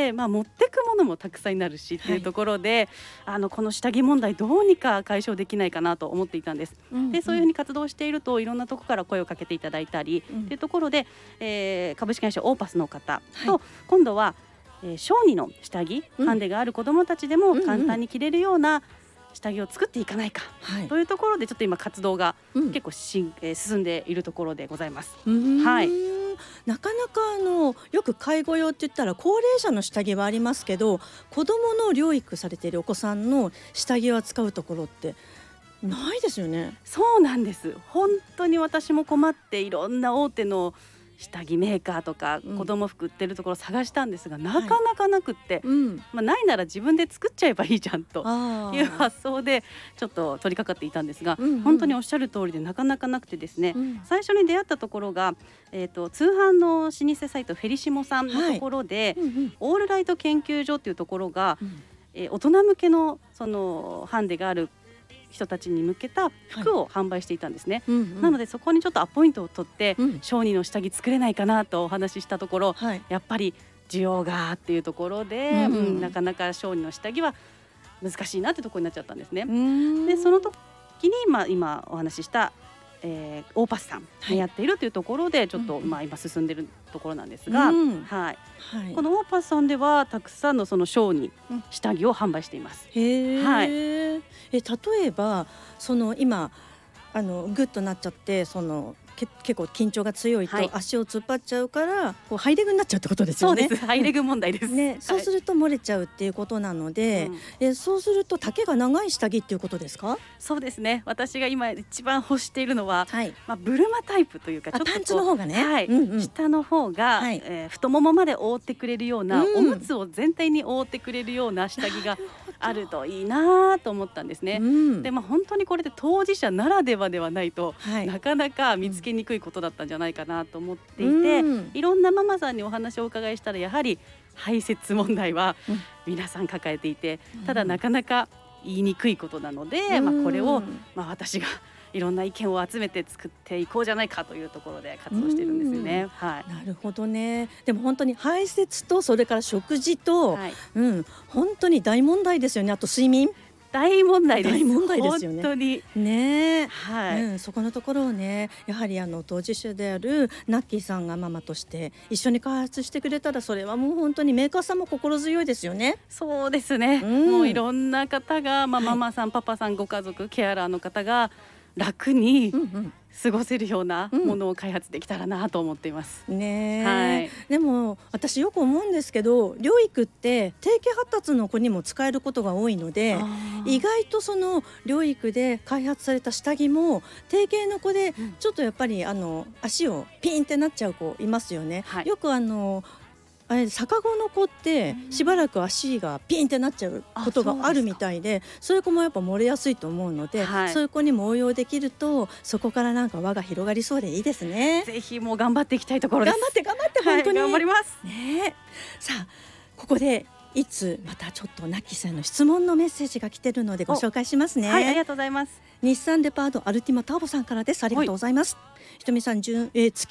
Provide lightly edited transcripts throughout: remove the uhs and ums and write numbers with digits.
で、持ってくものもたくさんになるしっていうところで、この下着問題どうにか解消できないかなと思っていたんです。でそういうふうに活動しているといろんなところから声をかけていただいたり、っていうところで、株式会社オーパスの方と、今度は小児の下着、ハンデがある子どもたちでも簡単に着れるような下着を作っていかないか、というところでちょっと今活動が結構進んでいるところでございます。 なかなかよく介護用って言ったら高齢者の下着はありますけど、子どもの療育されているお子さんの下着を扱うところってないですよね。 そうなんです。本当に私も困っていろんな大手の下着メーカーとか子供服売ってるところ探したんですが、なかなかなくって、ないなら自分で作っちゃえばいいじゃんという発想でちょっと取り掛かっていたんですが、本当におっしゃる通りでなかなかなくてですね、最初に出会ったところが、通販の老舗サイトフェリシモさんのところで、オールライト研究所っていうところが、大人向けのそのハンデがある人たちに向けた服を販売していたんですね。なのでそこにちょっとアポイントを取って、小児の下着作れないかなとお話ししたところ、やっぱり需要がっていうところで、なかなか小児の下着は難しいなってところになっちゃったんですね。でその時に、今お話ししたオーパスさんがやっているというところでちょっと、今進んでいるところなんですが、このオーパスさんではたくさんのその小児下着を販売しています。 例えば今グッとなっちゃって、結構緊張が強いと足を突っ張っちゃうからこうハイレグになっちゃうってことですよね。 そうです、ハイレグ問題です、 そうすると漏れちゃうっていうことなので、そうすると丈が長い下着っていうことですか？ そうですね。私が今一番欲しているのは、ブルマタイプというか、ちょっとパンツの方がね、 下の方が、太ももまで覆ってくれるような、おむつを全体に覆ってくれるような下着があるといいなと思ったんですね。で、本当にこれで当事者ならではではないと、なかなか見つけにくいことだったんじゃないかなと思っていて、いろんなママさんにお話をお伺いしたら、やはり排泄問題は皆さん抱えていて、ただなかなか言いにくいことなので、これを、私がいろんな意見を集めて作っていこうじゃないかというところで活動してるんですよね。 なるほどね。でも本当に排泄とそれから食事と、本当に大問題ですよね。あと睡眠大問題です。 大問題ですよね。 本当にね、そこのところをね、やはり当事者であるナッキーさんがママとして一緒に開発してくれたら、それはもう本当にメーカーさんも心強いですよね。 そうですね、もういろんな方が、ママさんパパさんご家族ケアラーの方が楽に過ごせるようなものを開発できたらなと思っています。 でも私よく思うんですけど、療育って低型発達の子にも使えることが多いので、意外とその療育で開発された下着も低型の子でちょっとやっぱり足をピンってなっちゃう子いますよね。よく逆子の子ってしばらく足がピンってなっちゃうことがあるみたいで、そういう子もやっぱ漏れやすいと思うので、そういう子にも応用できると、そこからなんか輪が広がりそうでいいですね。 ぜひもう頑張っていきたいところです。 頑張って本当に、 頑張りますさあここでいつまたちょっとナッキーさんの質問のメッセージが来てるのでご紹介しますね。 ありがとうございます。 日産デパートアルティマターボさんからです。ありがとうございます。ひとみさん、月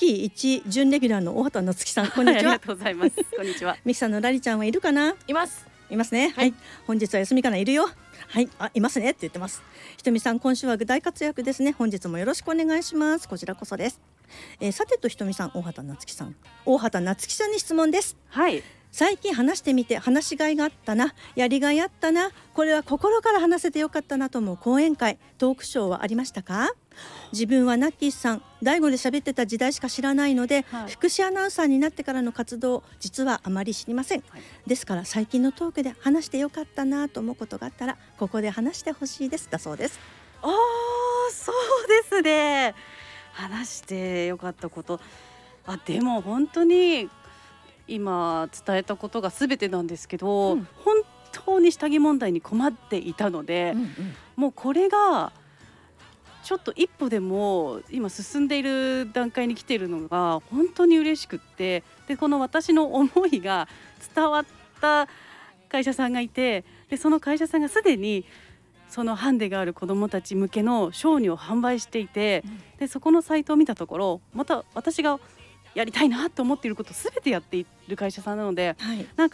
1準レギュラーの大畑夏樹さん、こんにちは。 ありがとうございます。こんにちは。 ミキさんのラリちゃんはいるかな？ います。 いますね。本日は休みかな？いるよ。いますねって言ってます。ひとみさん、今週は大活躍ですね。本日もよろしくお願いします。こちらこそです。さてとひとみさん、大畑夏樹さんに質問です。最近話してみて話しがいがあったな、やりがいあったな、これは心から話せてよかったなと思う講演会、トークショーはありましたか？自分はナッキーさん大悟で喋ってた時代しか知らないので、福祉アナウンサーになってからの活動実はあまり知りません。ですから最近のトークで話してよかったなと思うことがあったらここで話してほしいです、だそうです。 そうですね。話してよかったこと、でも本当に今伝えたことが全てなんですけど、本当に下着問題に困っていたので、もうこれがちょっと一歩でも今進んでいる段階に来ているのが本当に嬉しくって、でこの私の思いが伝わった会社さんがいて、でその会社さんがすでにそのハンデがある子どもたち向けの小児を販売していて、でそこのサイトを見たところ、また私がやりたいなと思っていることを全てやっている会社さんなので、なんか